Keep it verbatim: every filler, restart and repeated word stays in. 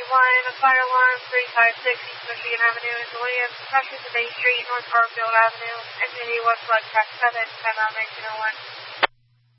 one, fire alarm three five six East Michigan Avenue in Williams, crashing to Main Street, North Garfield Avenue, N J D one flight track seven, time out nineteen oh one.